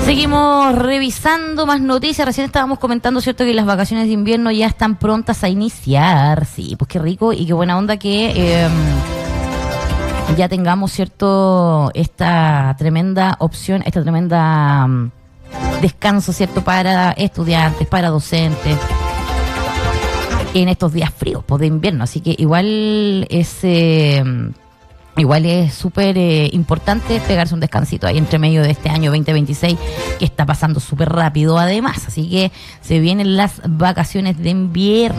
Seguimos revisando más noticias. Recién estábamos comentando, ¿cierto?, que las vacaciones de invierno ya están prontas a iniciar. Sí, pues qué rico y qué buena onda que ya tengamos, ¿cierto?, esta tremenda opción, esta tremenda descanso, ¿cierto?, para estudiantes, para docentes en estos días fríos, pues, de invierno. Así que igual es súper importante pegarse un descansito ahí entre medio de este año 2026 que está pasando súper rápido además. Así que se vienen las vacaciones de invierno.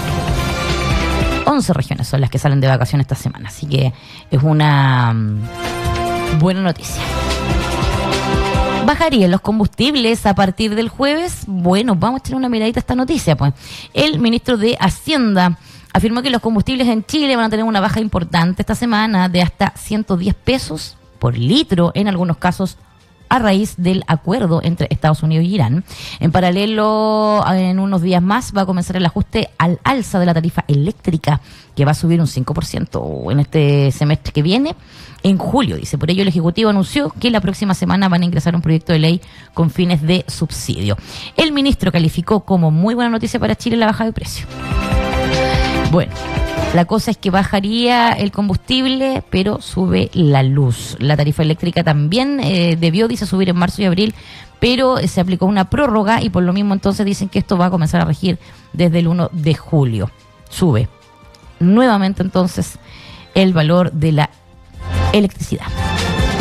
11 regiones son las que salen de vacaciones esta semana. Así que es una buena noticia. ¿Bajarían los combustibles a partir del jueves? Bueno, vamos a echar una miradita a esta noticia, pues. El ministro de Hacienda afirmó que los combustibles en Chile van a tener una baja importante esta semana de hasta 110 pesos por litro en algunos casos a raíz del acuerdo entre Estados Unidos y Irán. En paralelo, en unos días más va a comenzar el ajuste al alza de la tarifa eléctrica, que va a subir un 5% en este semestre que viene, en julio, dice. Por ello, el Ejecutivo anunció que la próxima semana van a ingresar un proyecto de ley con fines de subsidio. El ministro calificó como muy buena noticia para Chile la baja de precio. Bueno, la cosa es que bajaría el combustible, pero sube la luz. La tarifa eléctrica también debió, dice, subir en marzo y abril, pero se aplicó una prórroga y por lo mismo entonces dicen que esto va a comenzar a regir desde el 1 de julio. Sube nuevamente entonces el valor de la electricidad.